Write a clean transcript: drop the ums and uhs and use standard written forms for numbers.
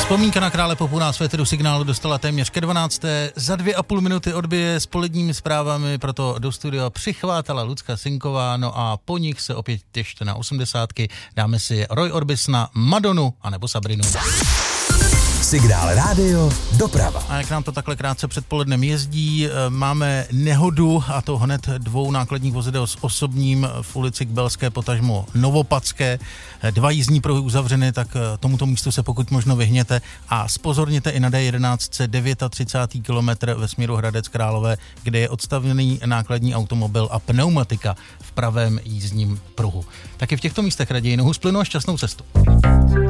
Vzpomínka na krále popu nás Féteru Signálu dostala téměř ke 12. Za 2,5 minuty odbije s poledními zprávami, proto do studia přichvátala Lucka Sinková, no a po nich se opět těšte na 80. Dáme si Roy Orbisona, Madonu anebo Sabrinu. Signál rádio doprava. A jak nám to takhle krátce předpolednem jezdí, máme nehodu, a to hned 2 nákladních vozidel s osobním v ulici Kbelské, potažmo Novopadské. 2 jízdní pruhy uzavřeny, tak tomuto místu se pokud možno vyhněte a zpozorněte i na D11 39. kilometr ve směru Hradec Králové, kde je odstavený nákladní automobil a pneumatika v pravém jízdním pruhu. Taky v těchto místech raději nohu z plynu a šťastnou cestu.